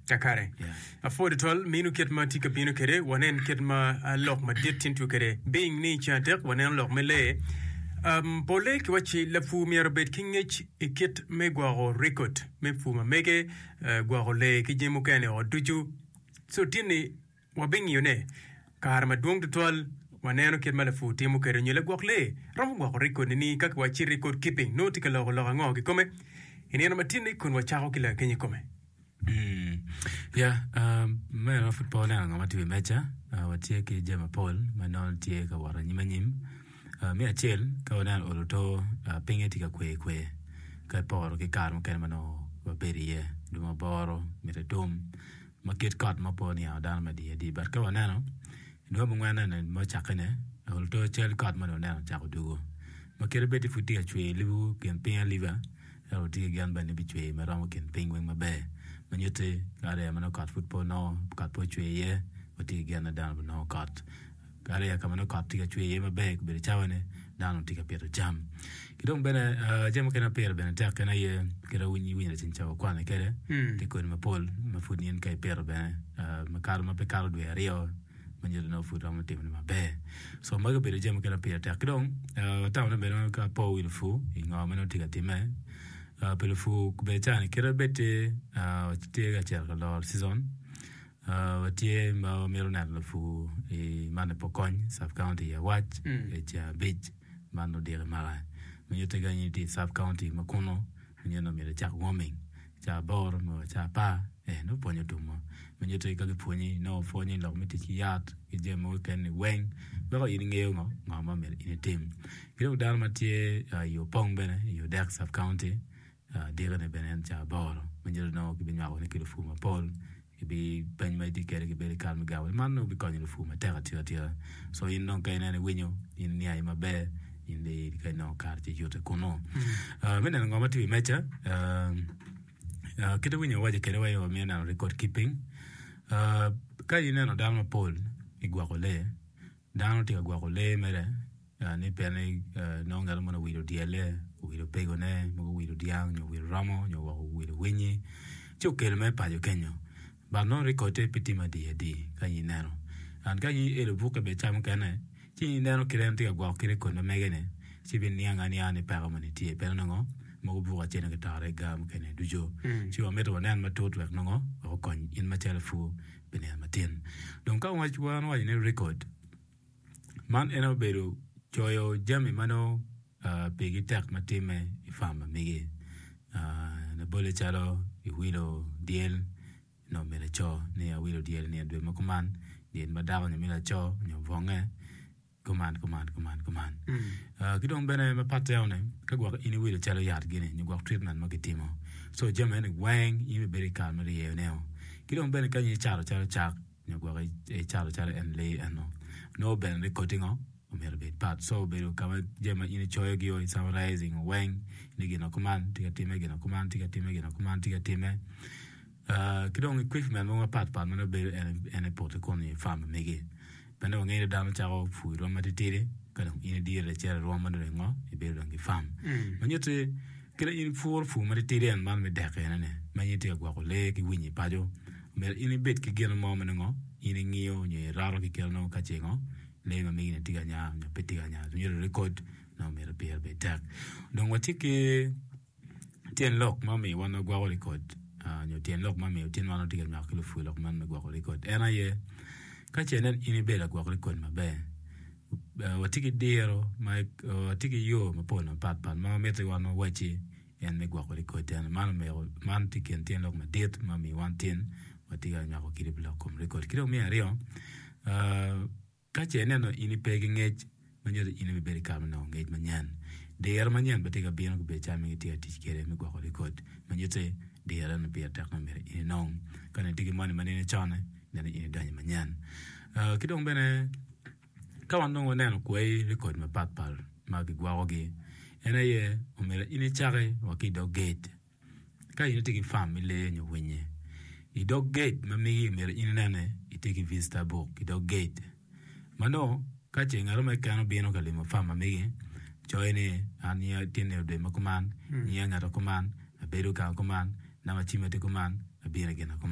Takare. Afford tol minu ket ma tika binu kere wanen ket ma lok ma ditin tu kere being ni chantek wanen lok mele pole ki wachi la fu mi arbet kingech iket me gwaro record me fu ma mege gwaro le ki jemu kene o duju so tini wabing yone kar ma dong tol wanen ket ma la fu timu kere nyele gwakle ram gwaro record ni kak wachi record keeping no tika lo ngo ki kome ini na matini kun wachako kila kenye kome. Mera football na ngama tiwe mecha watie ki jema Paul manol tie ka wara nyimanyim mi achel ka wanan oloto pinge tika kwe ka poro ki kar mken mano baberie duma boro mire dum market card maponi ya dan madi di bar ka wanano ndo mwana na machakane oloto chel card mano na chako dugo makere beti futi achwe libu ken pinga liva oti gan bani bichwe maramo ken pingwing mabe manyote kare mano kat football no kat po chwe ye oti gan dan no kat kare ya kama no kat tika chwe ye mabe kubere chawane dan tika pero jam kidong bena jam kana pero bena ta kana ye kira winyi na chinchawa kwana kere tiko ni mapol mafudni kai pero bena makaro mapekaro dwe rio manyote no foot amo timu mabe so maga pero jam kana pero ta kidong ta na bena ka po wilfu inga mano tika time pelo fu kubetani kira bete tie ga cher la season tie ma merona la fu e mane pokon sub county ya watch e cha beach mano dire mara menyote gani di sub county makono menyono mere cha warming cha bor mo cha pa no ponyo tumo menyote ka ponyi no fonyi lo meti ki yat ki je mo ken weng ba ini ngeo ngama mere ini team kiro dal matie yo pong bene yo dak sub county dire ne benen cha boro menjero no ki binya woni kilo fuma Paul ki bi ben mai dikere ki be kalm gawe man no bi konyo fuma tera tira so in non kay nene winyo in ni ay mabe in de kay no carte yote kono menen ngoma ti mecha kete winyo waje kere wayo mena record keeping kay nene dalma Paul igwa kole dano ti igwa kole mere ni pene no ngalo mona wido diele wiro pego ne mo wiro diang nyo wiro ramo nyo wiro winyi chukel me pa yo kenyo ba no rikote pitima di kanyi nero an kanyi ele buka be cham kane chi nero kirenti ga gwa kire kono megene chi bin nianga ni ani pa mo ni tie pe no ngo mo buka chene ga tare ga mo kene dujo chi wa meto nan ma tot wek no ngo ko kon in ma telefu benen matin donc ka wa chwa no ni record man eno beru choyo jami mano pegi tak matime ifama mege na bole chalo iwilo diel no mera cho ne awilo diel ne dwe makuman dien madago ne mera cho nyo vonge command kidong bene mapate one kagwa ini wilo chalo yard gine nyo gwa treatment makitimo so jam ene wang ime beri kalma riye neo kidong bene kanyi chalo chak nyo gwa chalo enle ano no bene recording umere bit pat so beru kama jema ini choyo gyo summarizing wang ni gina command tiga time kidong equipment mo pat mo beru ene protocol ni fam mege bana ngene dama chago fu ro matitire kadong ini dire chere ro man rengo e beru ngi fam manyote kila ini fu matitire en man me deke ne manyite gwa ko le ki winyi pajo mer ini bit ki gena mo mengo ini ngio ni raro ki kelno kachengo le ma migi tiga nya petiga nya you record no me repair be tag donc watike tien lok mami wana gwa record nyo tien lok mami tien wana tiga nya kilo fu lok man gwa record ena ye ka chenen ini be la gwa record ma be watike dero mai watike yo ma pona pat ma mete wana wachi en me gwa record en man tiken tien lok ma det mami wan tien watiga nya ko kiri blok kom record kiro mi ario kache neno ini pegi ngej manyo ini beri kam no ngej manyan der manyan batega bien ko be chami ti ati kere mi ko record manyo te der na be tak na mere ini non kana tigi mani manene chane nene ini danya manyan kidong bene kawan no neno ko record ma pat ma gi gwa oge ena ye o mere ini chare wa ki do gate ka ini tigi family nyo wenye I dog gate mami mere ini nane itigi visitor book I dog gate mano kache ngaro me kano bieno kalimo fama mege joine ania tiene de makuman nia ngaro kuman aberu ka kuman na machime te kuman abira gena